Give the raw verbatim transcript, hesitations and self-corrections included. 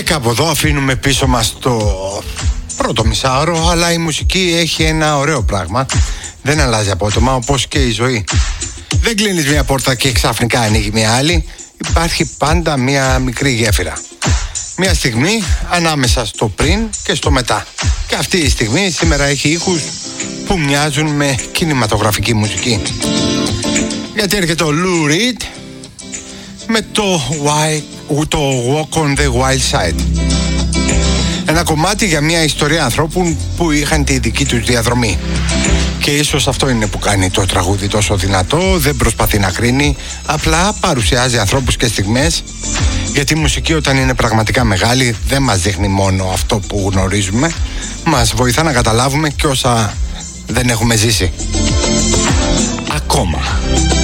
κάπου εδώ αφήνουμε πίσω μας το πρώτο μισάωρο, αλλά η μουσική έχει ένα ωραίο πράγμα. Δεν αλλάζει απότομα, όπως και η ζωή. Δεν κλείνεις μια πόρτα και ξαφνικά ανοίγει μια άλλη. Υπάρχει πάντα μια μικρή γέφυρα. Μια στιγμή ανάμεσα στο πριν και στο μετά. Και αυτή η στιγμή σήμερα έχει ήχους που μοιάζουν με κινηματογραφική μουσική. Γιατί έρχεται ο Lou Reed με το, why, το Walk on the Wild Side. Ένα κομμάτι για μια ιστορία ανθρώπων που είχαν τη δική τους διαδρομή. Και ίσως αυτό είναι που κάνει το τραγούδι τόσο δυνατό. Δεν προσπαθεί να κρίνει, απλά παρουσιάζει ανθρώπους και στιγμές. Γιατί η μουσική όταν είναι πραγματικά μεγάλη δεν μας δείχνει μόνο αυτό που γνωρίζουμε, μας βοηθά να καταλάβουμε και όσα δεν έχουμε ζήσει ακόμα.